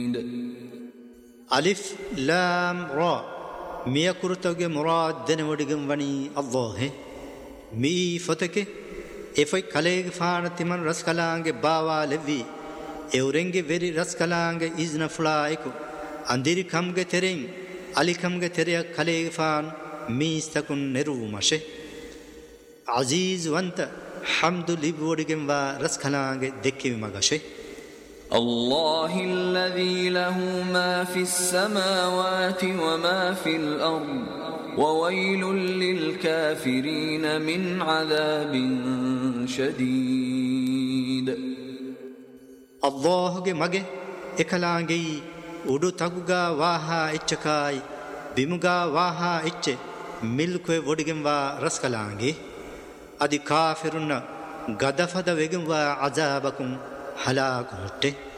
ألف لام را ميكورتوغ مراد دنودغم وني الله مي فتك إفاي كاليغ فان تمن رسكالانغ باوا لوي إورنغ ويري رسكالانغ إذن فلايكو أنديري كمغ ترين علي كمغ تريا كاليغ فان ميستكن نرو مشه عزيز وانت حمد لبودغم ورسكالانغ دكي مغشه الله الذي له ما في السماوات وما في الأرض وويل للكافرين من عذاب شديد الله مگه එකලාගේ උඩු තගුගා වාහා එච්චකායි බිමුගා වාහා එච්ච මිල්කේ වොඩිගෙන් වා රස්කලාගේ අදි කාෆිරුන ගදෆද වෙගෙන් වා අසාබකුම් හලාකුට්ටේ